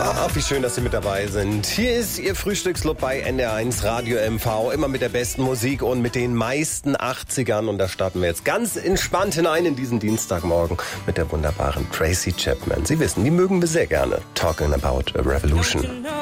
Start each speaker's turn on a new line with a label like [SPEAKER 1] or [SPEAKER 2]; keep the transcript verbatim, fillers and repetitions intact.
[SPEAKER 1] Ach, wie schön, dass Sie mit dabei sind. Hier ist Ihr Frühstücksclub bei N D R eins Radio M V. Immer mit der besten Musik und mit den meisten achtzigern. Und da starten wir jetzt ganz entspannt hinein in diesen Dienstagmorgen mit der wunderbaren Tracy Chapman. Sie wissen, die mögen wir sehr gerne. Talking about a Revolution.